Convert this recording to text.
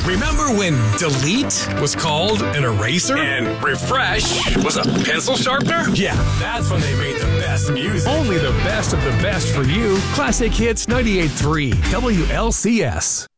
Remember when delete was called an eraser? And refresh was a pencil sharpener? Yeah, that's when they made the best music. Only the best of the best for you. Classic Hits 98.3 WLCS.